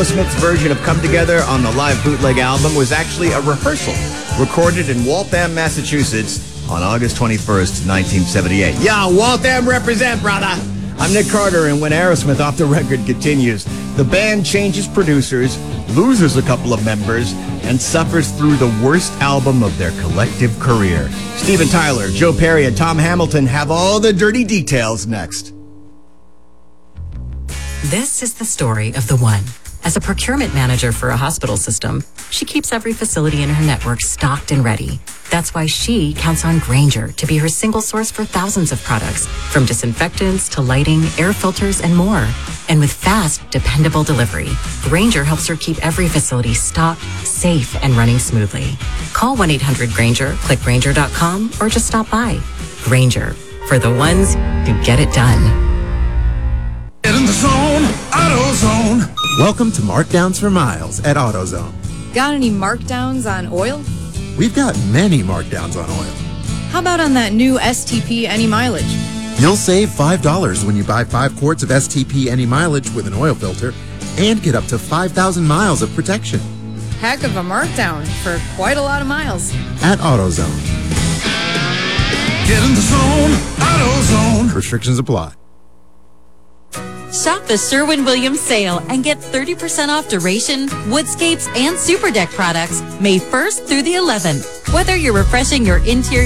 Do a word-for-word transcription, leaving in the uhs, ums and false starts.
Aerosmith's version of Come Together on the live bootleg album was actually a rehearsal recorded in Waltham, Massachusetts on August twenty-first, nineteen seventy-eight. Yeah, Waltham represent, brother! I'm Nick Carter, and when Aerosmith Off the Record continues, the band changes producers, loses a couple of members, and suffers through the worst album of their collective career. Steven Tyler, Joe Perry, and Tom Hamilton have all the dirty details next. This is the story of the one. As a procurement manager for a hospital system, she keeps every facility in her network stocked and ready. That's why she counts on Grainger to be her single source for thousands of products, from disinfectants to lighting, air filters, and more. And with fast, dependable delivery, Grainger helps her keep every facility stocked, safe, and running smoothly. Call one eight hundred Grainger, click Grainger dot com, or just stop by. Grainger, for the ones who get it done. Get in the zone, AutoZone. Welcome to Markdowns for Miles at AutoZone. Got any markdowns on oil? We've got many markdowns on oil. How about on that new S T P Any Mileage? You'll save five dollars when you buy five quarts of S T P Any Mileage with an oil filter and get up to five thousand miles of protection. Heck of a markdown for quite a lot of miles. At AutoZone. Get in the zone, AutoZone. Restrictions apply. Shop the Sherwin-Williams sale and get thirty percent off Duration, Woodscapes, and Super Deck products May first through the eleventh. Whether you're refreshing your interior